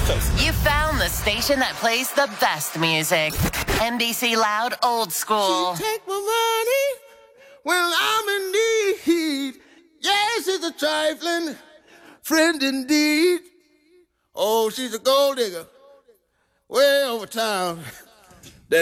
You found the station that plays the best music. NBC Loud Old School. She take my money when I'm in need. Yes, she's a trifling friend indeed. Oh, she's a gold digger way over town.